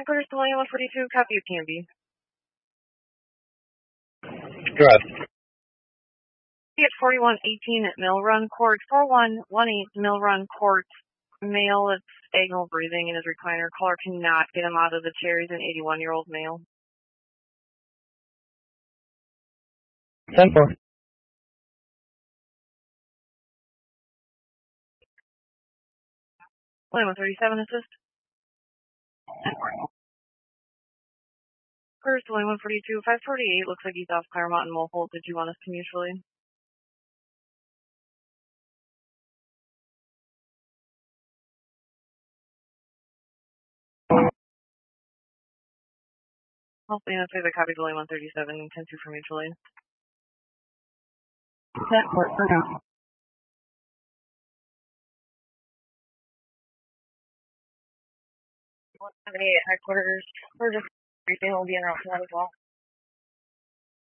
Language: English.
Headquarters to Line 142, copy you can be. Go ahead. Be at 4118 at Mill Run Court, 4118 Mill Run Court. Male, it's agonal breathing in his recliner. Caller cannot get him out of the chair. He's an 81-year-old male. 10-4. Line 137, assist. Headquarters to Line 142, 548. Looks like he's off Claremont and Moleholt. Did you want us to mutually? I'll say the copy to Line 137 and 10-2 for mutually. Set for now. 178 headquarters. We're just briefing will be in route 1 as well.